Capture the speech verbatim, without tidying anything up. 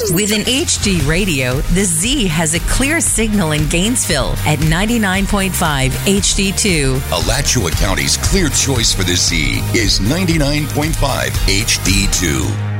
With an H D radio, the Z has a clear signal in Gainesville at ninety-nine point five H D two. Alachua County's clear choice for the Z is ninety-nine point five H D two.